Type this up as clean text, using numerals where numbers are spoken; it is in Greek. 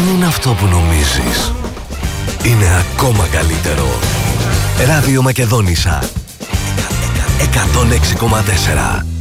δεν είναι αυτό που νομίζεις. Είναι ακόμα καλύτερο. Ράδιο Μακεδόνισσα 106,4.